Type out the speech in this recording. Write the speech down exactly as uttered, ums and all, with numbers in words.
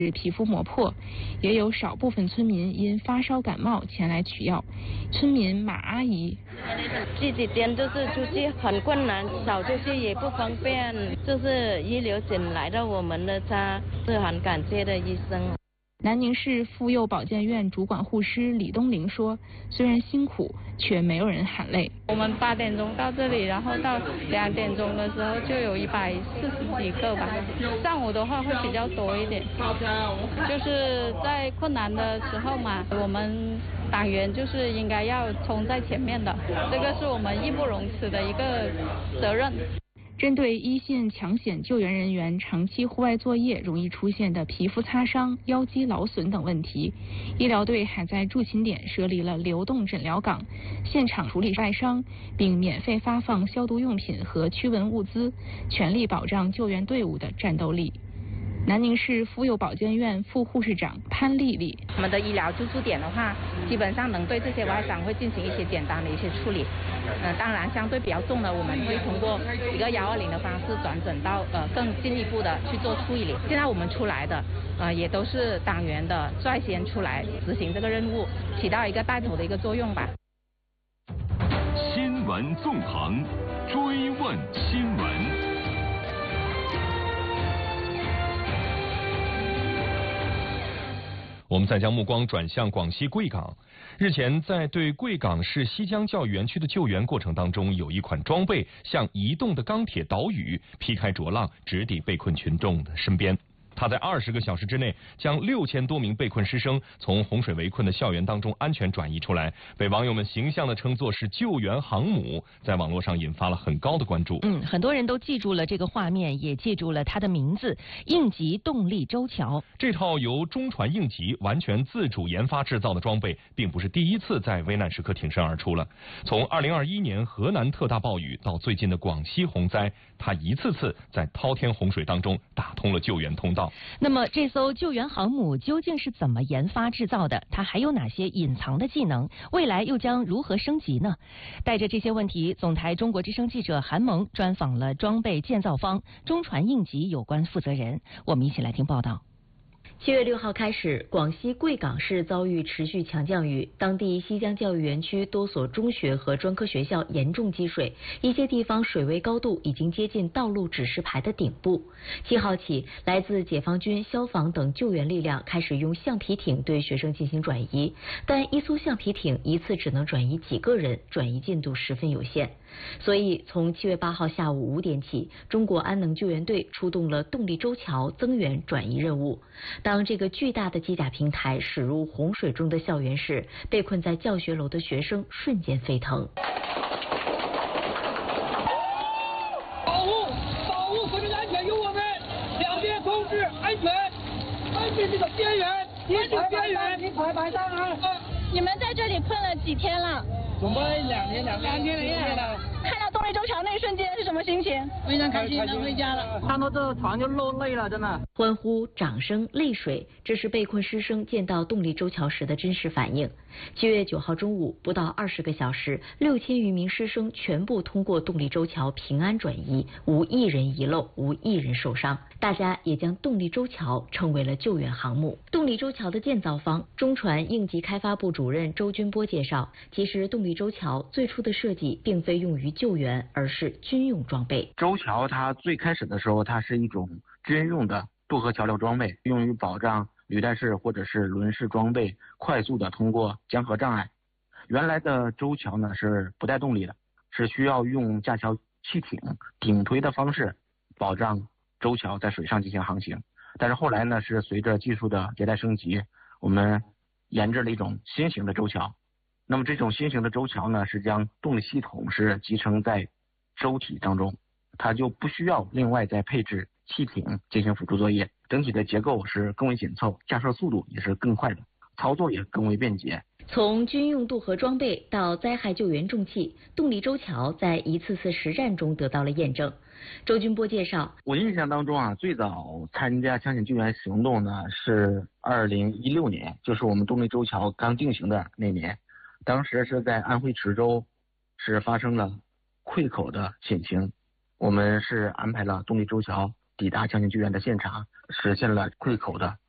皮肤磨破，也有少部分村民因发烧感冒前来取药。村民马阿姨， 这几天就是出去很困难，少出去也不方便，就是医疗紧来到我们的家，是很感谢的医生。 南宁市妇幼保健院主管护师李东玲说，虽然辛苦，却没有人喊累。 我们八点钟到这里，然后到两点钟的时候就有一百四十几个吧。上午的话会比较多一点，就是在困难的时候嘛，我们党员就是应该要冲在前面的，这个是我们义不容辞的一个责任。 针对一线抢险救援人员长期户外作业容易出现的皮肤擦伤、腰肌劳损等问题，医疗队还在驻勤点设立了流动诊疗岗，现场处理外伤，并免费发放消毒用品和驱蚊物资，全力保障救援队伍的战斗力。南宁市妇幼保健院副护士长潘丽丽， 我们的医疗驻驻点的话，基本上能对这些外伤会进行一些简单的一些处理。嗯，当然相对比较重的，我们会通过一个幺二零的方式转诊到呃更进一步的去做处理。现在我们出来的呃也都是党员的率先出来执行这个任务，起到一个带头的一个作用吧。 新闻纵横，追问新闻。我们再将目光转向广西贵港。日前，在对贵港市西江教育园区的救援过程当中，有一款装备像移动的钢铁岛屿，劈开浊浪，直抵被困群众的身边。他在二十个小时之内将六千多名被困师生从洪水围困的校园当中安全转移出来，被网友们形象地称作是救援航母，在网络上引发了很高的关注。 嗯，很多人都记住了这个画面，也记住了它的名字——应急动力舟桥。 这套由中船应急完全自主研发制造的装备，并不是第一次在危难时刻挺身而出了。从二零二一年河南特大暴雨到最近的广西洪灾，它一次次在滔天洪水当中打通了救援通道。 那么这艘救援航母究竟是怎么研发制造的？它还有哪些隐藏的技能？未来又将如何升级呢？带着这些问题，总台中国之声记者韩萌专访了装备建造方中船应急有关负责人，我们一起来听报道。 七月六号开始，广西贵港市遭遇持续强降雨，当地西江教育园区多所中学和专科学校严重积水，一些地方水位高度已经接近道路指示牌的顶部。七号起，来自解放军、消防等救援力量开始用橡皮艇对学生进行转移，但一艘橡皮艇一次只能转移几个人，转移进度十分有限。所以，从七月八号下午五点起，中国安能救援队出动了动力舟桥增援转移任务。当这个巨大的机甲平台驶入洪水中的校园时，被困在教学楼的学生瞬间沸腾。 保护，保护生命安全由我们两边控制安全，安全这个边缘，边境边缘，你排排上啊！ 你们在这里困了几天了？ 准备两天，两天，两天了。 看到动力舟桥那一瞬间是什么心情？ 非常开心，能回家了。看到这个船就落泪了，真的。 欢呼、掌声、泪水，这是被困师生见到动力舟桥时的真实反应。七月九号中午，不到二十个小时，六千余名师生全部通过动力舟桥平安转移，无一人遗漏，无一人受伤。大家也将动力舟桥称为了救援航母。动力舟桥的建造方中船应急开发部主任周军波介绍，其实动力舟桥最初的设计并非用于救援，而是军用装备。 舟桥它最开始的时候，它是一种军用的渡河桥梁装备，用于保障履带式或者是轮式装备快速的通过江河障碍。原来的舟桥呢是不带动力的，是需要用架桥汽艇顶推的方式保障舟桥在水上进行航行。但是后来呢，是随着技术的迭代升级，我们研制了一种新型的舟桥。那么这种新型的舟桥呢，是将动力系统是集成在舟体当中，它就不需要另外再配置汽艇进行辅助作业，整体的结构是更为紧凑，架设速度也是更快的，操作也更为便捷。 从军用渡河装备到灾害救援重器，动力舟桥在一次次实战中得到了验证。周军波介绍， 我印象当中啊，最早参加抢险救援行动呢是二零一六年，就是我们动力舟桥刚定型的那年。当时是在安徽池州，是发生了溃口的险情，我们是安排了动力舟桥抵达抢险救援的现场，实现了溃口的